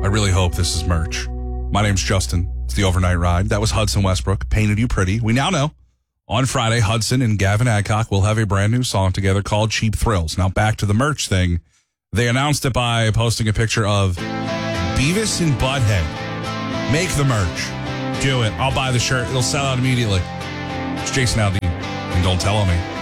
really hope this is merch. My name's Justin. It's the Overnight Ride. That was Hudson Westbrook, Painted You Pretty. We now know on Friday, Hudson and Gavin Adcock will have a brand new song together called Cheap Thrills. Now back to the merch thing. They announced it by posting a picture of Beavis and Butthead. Make the merch. Do it. I'll buy the shirt. It'll sell out immediately. It's Jason Aldean, and don't tell on me.